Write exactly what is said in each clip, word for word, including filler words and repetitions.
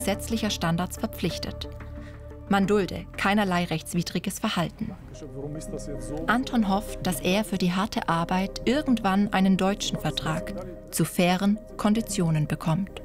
gesetzlicher Standards verpflichtet. Man dulde keinerlei rechtswidriges Verhalten. Anton hofft, dass er für die harte Arbeit irgendwann einen deutschen Vertrag zu fairen Konditionen bekommt.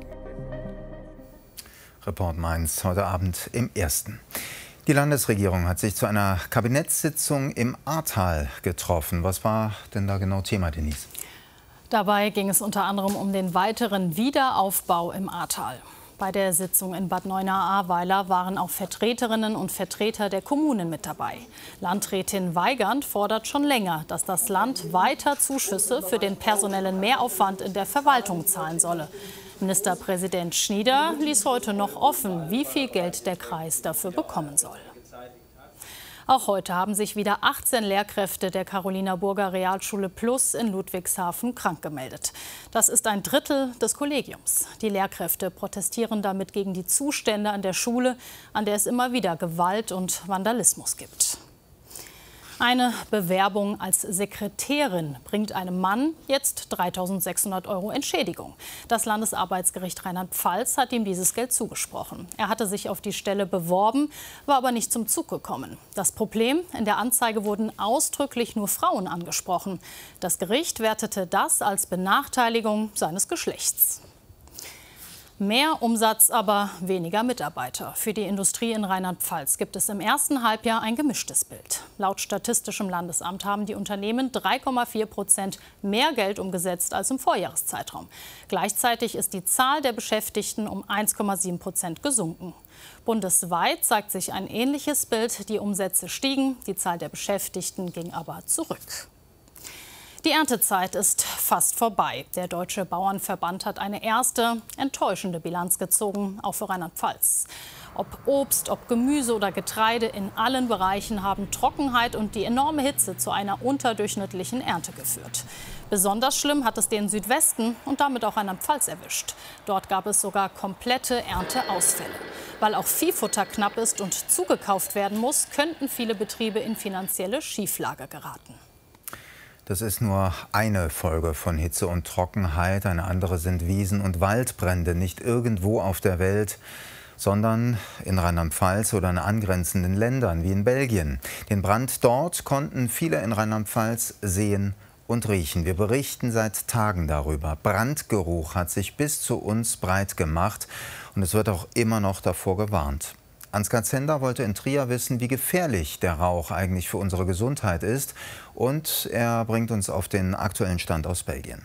Report Mainz heute Abend im Ersten. Die Landesregierung hat sich zu einer Kabinettssitzung im Ahrtal getroffen. Was war denn da genau Thema, Denise? Dabei ging es unter anderem um den weiteren Wiederaufbau im Ahrtal. Bei der Sitzung in Bad Neuenahr-Ahrweiler waren auch Vertreterinnen und Vertreter der Kommunen mit dabei. Landrätin Weigand fordert schon länger, dass das Land weiter Zuschüsse für den personellen Mehraufwand in der Verwaltung zahlen solle. Ministerpräsident Schnieder ließ heute noch offen, wie viel Geld der Kreis dafür bekommen soll. Auch heute haben sich wieder achtzehn Lehrkräfte der Carolina-Burger Realschule Plus in Ludwigshafen krank gemeldet. Das ist ein Drittel des Kollegiums. Die Lehrkräfte protestieren damit gegen die Zustände an der Schule, an der es immer wieder Gewalt und Vandalismus gibt. Eine Bewerbung als Sekretärin bringt einem Mann jetzt dreitausendsechshundert Euro Entschädigung. Das Landesarbeitsgericht Rheinland-Pfalz hat ihm dieses Geld zugesprochen. Er hatte sich auf die Stelle beworben, war aber nicht zum Zug gekommen. Das Problem: In der Anzeige wurden ausdrücklich nur Frauen angesprochen. Das Gericht wertete das als Benachteiligung seines Geschlechts. Mehr Umsatz, aber weniger Mitarbeiter. Für die Industrie in Rheinland-Pfalz gibt es im ersten Halbjahr ein gemischtes Bild. Laut Statistischem Landesamt haben die Unternehmen drei Komma vier Prozent mehr Geld umgesetzt als im Vorjahreszeitraum. Gleichzeitig ist die Zahl der Beschäftigten um eins Komma sieben Prozent gesunken. Bundesweit zeigt sich ein ähnliches Bild. Die Umsätze stiegen, die Zahl der Beschäftigten ging aber zurück. Die Erntezeit ist fast vorbei. Der Deutsche Bauernverband hat eine erste enttäuschende Bilanz gezogen, auch für Rheinland-Pfalz. Ob Obst, ob Gemüse oder Getreide, in allen Bereichen haben Trockenheit und die enorme Hitze zu einer unterdurchschnittlichen Ernte geführt. Besonders schlimm hat es den Südwesten und damit auch Rheinland-Pfalz erwischt. Dort gab es sogar komplette Ernteausfälle. Weil auch Viehfutter knapp ist und zugekauft werden muss, könnten viele Betriebe in finanzielle Schieflage geraten. Das ist nur eine Folge von Hitze und Trockenheit. Eine andere sind Wiesen- und Waldbrände. Nicht irgendwo auf der Welt, sondern in Rheinland-Pfalz oder in angrenzenden Ländern wie in Belgien. Den Brand dort konnten viele in Rheinland-Pfalz sehen und riechen. Wir berichten seit Tagen darüber. Brandgeruch hat sich bis zu uns breit gemacht und es wird auch immer noch davor gewarnt. Ansgar Zender wollte in Trier wissen, wie gefährlich der Rauch eigentlich für unsere Gesundheit ist. Und er bringt uns auf den aktuellen Stand aus Belgien.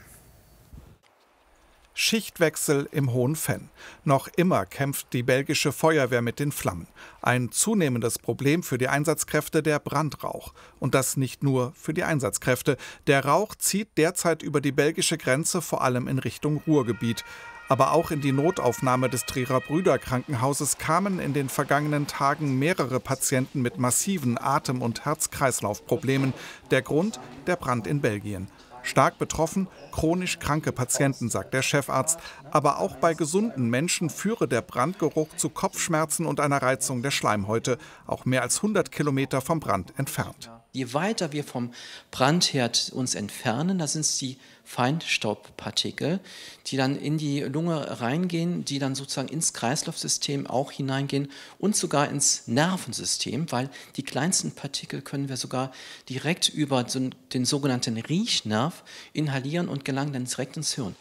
Schichtwechsel im Hohen Venn. Noch immer kämpft die belgische Feuerwehr mit den Flammen. Ein zunehmendes Problem für die Einsatzkräfte, der Brandrauch. Und das nicht nur für die Einsatzkräfte. Der Rauch zieht derzeit über die belgische Grenze, vor allem in Richtung Ruhrgebiet. Aber auch in die Notaufnahme des Trierer Brüderkrankenhauses kamen in den vergangenen Tagen mehrere Patienten mit massiven Atem- und Herz-Kreislauf-Problemen. Der Grund: der Brand in Belgien. Stark betroffen, chronisch kranke Patienten, sagt der Chefarzt. Aber auch bei gesunden Menschen führe der Brandgeruch zu Kopfschmerzen und einer Reizung der Schleimhäute, auch mehr als hundert Kilometer vom Brand entfernt. Je weiter wir vom Brandherd uns entfernen, da sind es die Feinstaubpartikel, die dann in die Lunge reingehen, die dann sozusagen ins Kreislaufsystem auch hineingehen und sogar ins Nervensystem, weil die kleinsten Partikel können wir sogar direkt über den sogenannten Riechnerv inhalieren und gelangen dann direkt ins Hirn.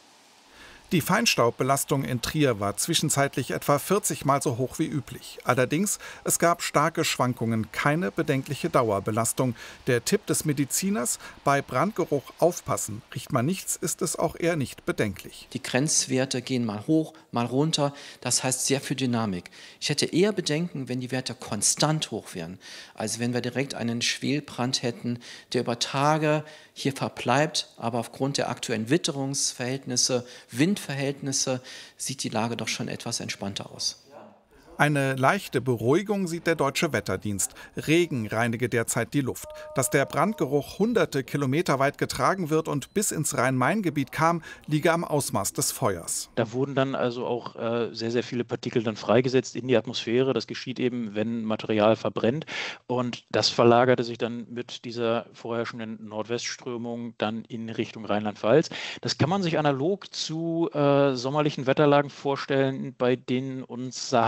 Die Feinstaubbelastung in Trier war zwischenzeitlich etwa vierzig Mal so hoch wie üblich. Allerdings, es gab starke Schwankungen, keine bedenkliche Dauerbelastung. Der Tipp des Mediziners: bei Brandgeruch aufpassen. Riecht man nichts, ist es auch eher nicht bedenklich. Die Grenzwerte gehen mal hoch, mal runter. Das heißt sehr viel Dynamik. Ich hätte eher Bedenken, wenn die Werte konstant hoch wären, als wenn wir direkt einen Schwelbrand hätten, der über Tage hier verbleibt. Aber aufgrund der aktuellen Witterungsverhältnisse, Windverhältnisse, sieht die Lage doch schon etwas entspannter aus. Eine leichte Beruhigung sieht der Deutsche Wetterdienst. Regen reinige derzeit die Luft. Dass der Brandgeruch hunderte Kilometer weit getragen wird und bis ins Rhein-Main-Gebiet kam, liege am Ausmaß des Feuers. Da wurden dann also auch äh, sehr, sehr viele Partikel dann freigesetzt in die Atmosphäre. Das geschieht eben, wenn Material verbrennt. Und das verlagerte sich dann mit dieser vorherrschenden Nordwestströmung dann in Richtung Rheinland-Pfalz. Das kann man sich analog zu äh, sommerlichen Wetterlagen vorstellen, bei denen uns Sahara